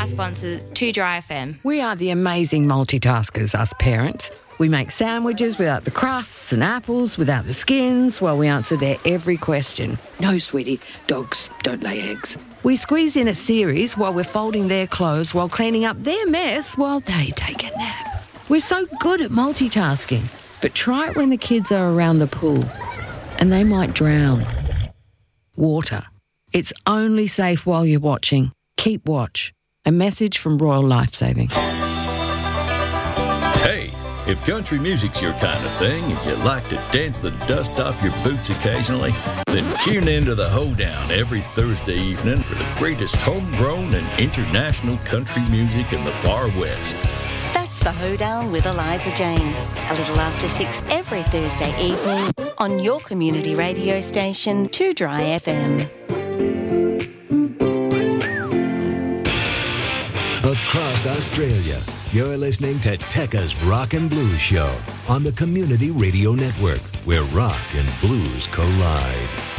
our sponsor, 2 Dry FM. We are the amazing multitaskers, us parents. We make sandwiches without the crusts and apples without the skins while we answer their every question. No, sweetie, dogs don't lay eggs. We squeeze in a series while we're folding their clothes while cleaning up their mess while they take a nap. We're so good at multitasking, but try it when the kids are around the pool and they might drown. Water. It's only safe while you're watching. Keep watch. A message from Royal Lifesaving. Hey, if country music's your kind of thing and you like to dance the dust off your boots occasionally, then tune in to The Hoedown every Thursday evening for the greatest homegrown and international country music in the far west. That's The Hoedown with Eliza Jane. A little after 6 every Thursday evening on your community radio station, 2 Dry FM. Across Australia, you're listening to Tekka's Rock and Blues Show on the Community Radio Network, where rock and blues collide.